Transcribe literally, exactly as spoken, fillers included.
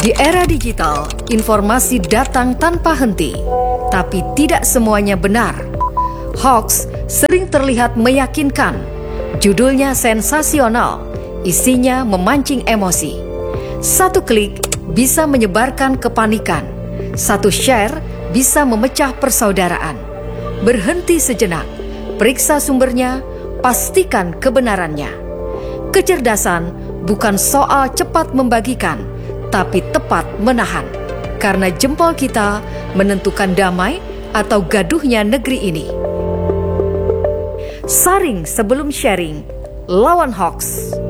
Di era digital, informasi datang tanpa henti, tapi tidak semuanya benar. Hoax sering terlihat meyakinkan, judulnya sensasional, isinya memancing emosi. Satu klik bisa menyebarkan kepanikan, satu share bisa memecah persaudaraan. Berhenti sejenak, periksa sumbernya, pastikan kebenarannya. Kecerdasan bukan soal cepat membagikan, tapi tepat menahan. Karena jempol kita menentukan damai atau gaduhnya negeri ini. Saring sebelum sharing, lawan hoax.